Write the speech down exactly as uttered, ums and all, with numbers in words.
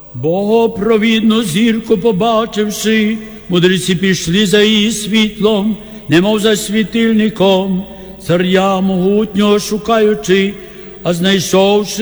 Богопровідну зірку побачивши, мудреці пішли за її світлом, немов за світильником, царя могутнього шукаючи, а знайшовши,